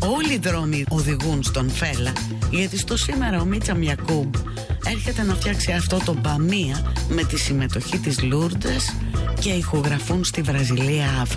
όλοι οι δρόμοι οδηγούν στον Φέλα, γιατί στο σήμερα ο Μίτσα Μιακούμπ έρχεται να φτιάξει αυτό το Μπαμία με τη συμμετοχή της Λούρντες και ηχογραφούν στη Βραζιλία Αφρο.